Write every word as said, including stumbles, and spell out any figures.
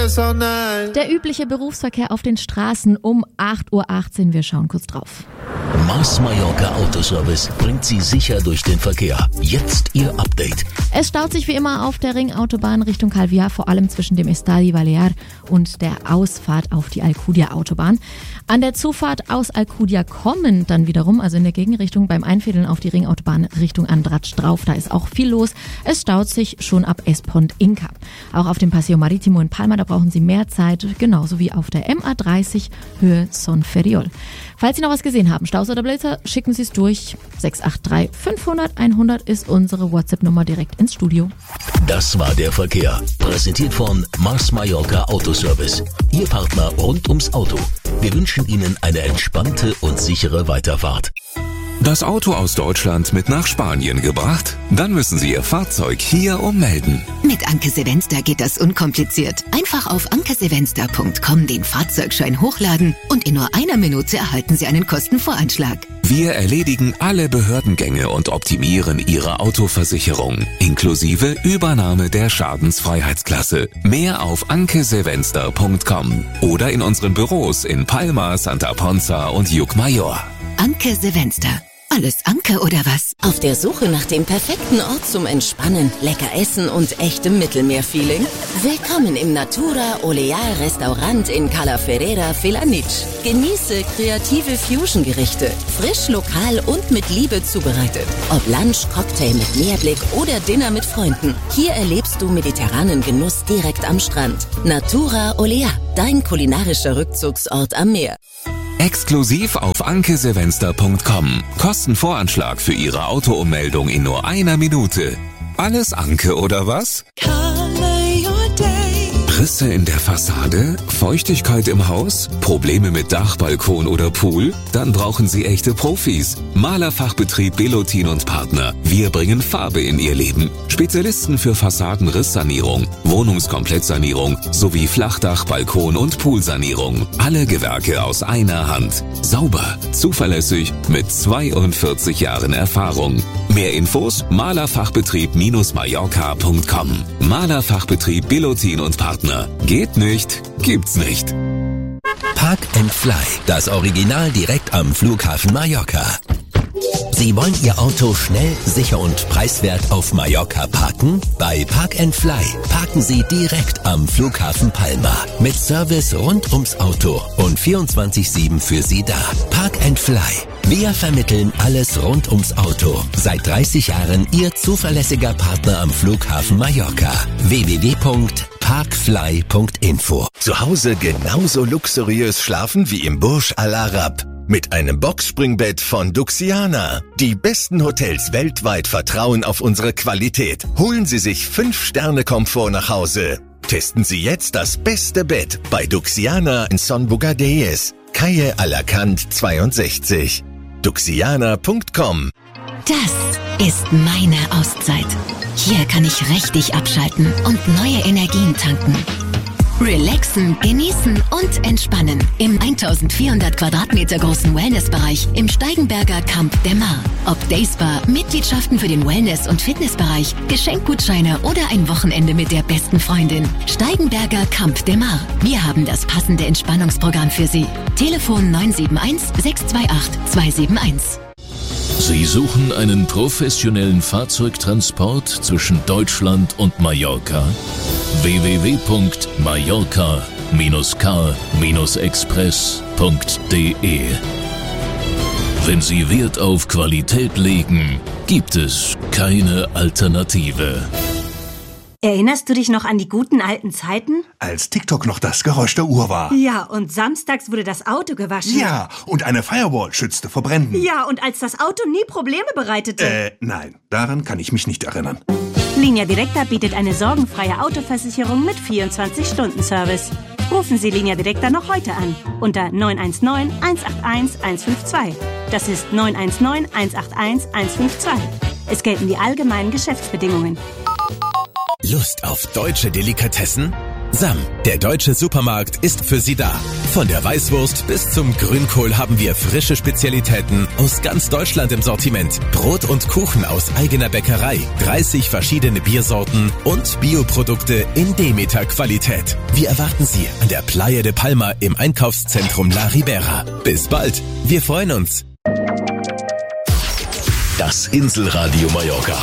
feels so nice. Der übliche Berufsverkehr auf den Straßen um acht Uhr achtzehn. Wir schauen kurz drauf. Mars Mallorca Autoservice bringt Sie sicher durch den Verkehr. Jetzt Ihr Update. Es staut sich wie immer auf der Ringautobahn Richtung Calvià, vor allem zwischen dem Estadi Balear und der Ausfahrt auf die Alcúdia-Autobahn. An der Zufahrt aus Alcúdia kommen dann wiederum, also in der Gegenrichtung beim Einfädeln auf die Ringautobahn Richtung Andratx drauf, da ist auch viel los. Es staut sich schon ab Espont Inca. Auch auf dem Paseo Marítimo in Palma, da brauchen Sie mehr Zeit, genauso wie auf der M A dreißig Höhe Son Ferriol. Falls Sie noch was gesehen haben, Staus oder Blitzer, schicken Sie es durch. sechs acht drei fünfhundert hundert ist unsere WhatsApp-Nummer direkt ins Studio. Das war der Verkehr. Präsentiert von Mars Mallorca Autoservice. Ihr Partner rund ums Auto. Wir wünschen Ihnen eine entspannte und sichere Weiterfahrt. Das Auto aus Deutschland mit nach Spanien gebracht? Dann müssen Sie Ihr Fahrzeug hier ummelden. Mit Anke Sevenster geht das unkompliziert. Einfach auf anke sevenster punkt com den Fahrzeugschein hochladen und in nur einer Minute erhalten Sie einen Kostenvoranschlag. Wir erledigen alle Behördengänge und optimieren Ihre Autoversicherung, inklusive Übernahme der Schadensfreiheitsklasse. Mehr auf anke sevenster punkt com oder in unseren Büros in Palma, Santa Ponza und Llucmajor. Anke Sevenster. Alles Anke oder was? Auf der Suche nach dem perfekten Ort zum Entspannen, lecker essen und echtem Mittelmeerfeeling? Willkommen im Natura Oleal Restaurant in Cala Ferrera Felanitx. Genieße kreative Fusion-Gerichte, frisch, lokal und mit Liebe zubereitet. Ob Lunch, Cocktail mit Meerblick oder Dinner mit Freunden. Hier erlebst du mediterranen Genuss direkt am Strand. Natura Oleal, dein kulinarischer Rückzugsort am Meer. Exklusiv auf anke sevenster punkt com. Kostenvoranschlag für Ihre Autoummeldung in nur einer Minute. Alles Anke oder was? Risse in der Fassade? Feuchtigkeit im Haus? Probleme mit Dach, Balkon oder Pool? Dann brauchen Sie echte Profis. Malerfachbetrieb Belotin und Partner. Wir bringen Farbe in Ihr Leben. Spezialisten für Fassadenrisssanierung, Wohnungskomplettsanierung sowie Flachdach, Balkon und Poolsanierung. Alle Gewerke aus einer Hand. Sauber, zuverlässig, mit zweiundvierzig Jahren Erfahrung. Mehr Infos malerfachbetrieb-mallorca punkt com. Malerfachbetrieb Belotin und Partner. Geht nicht, gibt's nicht. Park and Fly, das Original direkt am Flughafen Mallorca. Sie wollen Ihr Auto schnell, sicher und preiswert auf Mallorca parken? Bei Park and Fly parken Sie direkt am Flughafen Palma. Mit Service rund ums Auto und vierundzwanzig sieben für Sie da. Park and Fly. Wir vermitteln alles rund ums Auto. Seit dreißig Jahren Ihr zuverlässiger Partner am Flughafen Mallorca. w w w punkt parkfly punkt info. Zu Hause genauso luxuriös schlafen wie im Burj Al Arab. Mit einem Boxspringbett von Duxiana. Die besten Hotels weltweit vertrauen auf unsere Qualität. Holen Sie sich fünf Sterne Komfort nach Hause. Testen Sie jetzt das beste Bett bei Duxiana in Son Bugadeyes, Calle Alacant zweiundsechzig. duxiana punkt com. Das ist meine Auszeit. Hier kann ich richtig abschalten und neue Energien tanken. Relaxen, genießen und entspannen im eintausendvierhundert Quadratmeter großen Wellnessbereich im Steigenberger Camp de Mar. Ob Dayspa, Mitgliedschaften für den Wellness- und Fitnessbereich, Geschenkgutscheine oder ein Wochenende mit der besten Freundin. Steigenberger Camp de Mar. Wir haben das passende Entspannungsprogramm für Sie. Telefon neun sieben eins, sechs zwei acht, zwei sieben eins. Sie suchen einen professionellen Fahrzeugtransport zwischen Deutschland und Mallorca? w w w punkt mallorca car express punkt de. Wenn Sie Wert auf Qualität legen, gibt es keine Alternative. Erinnerst du dich noch an die guten alten Zeiten? Als TikTok noch das Geräusch der Uhr war. Ja, und samstags wurde das Auto gewaschen. Ja, und eine Firewall schützte vor Bränden. Ja, und als das Auto nie Probleme bereitete. Äh, nein, daran kann ich mich nicht erinnern. Linea Directa bietet eine sorgenfreie Autoversicherung mit vierundzwanzig Stunden Service. Rufen Sie Linea Directa noch heute an unter neun eins neun, eins acht eins, eins fünf zwei. Das ist neun eins neun, eins acht eins, eins fünf zwei. Es gelten die allgemeinen Geschäftsbedingungen. Lust auf deutsche Delikatessen? Sam, der deutsche Supermarkt, ist für Sie da. Von der Weißwurst bis zum Grünkohl haben wir frische Spezialitäten aus ganz Deutschland im Sortiment. Brot und Kuchen aus eigener Bäckerei, dreißig verschiedene Biersorten und Bioprodukte in Demeter-Qualität. Wir erwarten Sie an der Playa de Palma im Einkaufszentrum La Ribera. Bis bald, wir freuen uns. Das Inselradio Mallorca.